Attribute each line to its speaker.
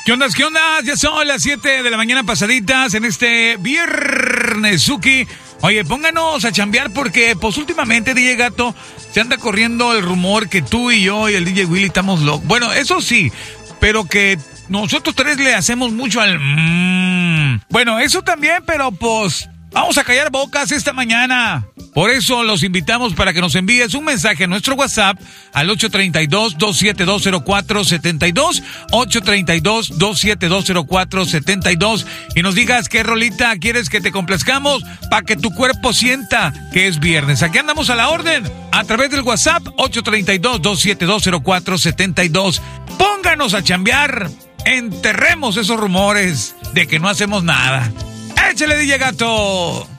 Speaker 1: ¿Qué onda? ¿Qué onda? Ya son las 7 de la mañana pasaditas en este viernes, Suki. Oye, pónganos a chambear porque, pues, últimamente, DJ Gato, se anda corriendo el rumor que tú y yo y el DJ Willy estamos locos. Bueno, eso sí, pero que nosotros tres le hacemos mucho al... Bueno, eso también, pero, pues, vamos a callar bocas esta mañana. Por eso los invitamos para que nos envíes un mensaje a nuestro WhatsApp al 832-2720472, 832-2720472, y nos digas qué rolita quieres que te complazcamos para que tu cuerpo sienta que es viernes. Aquí andamos a la orden a través del WhatsApp 832-2720472. Pónganos a chambear, enterremos esos rumores de que no hacemos nada. ¡Échale, DJ Gato!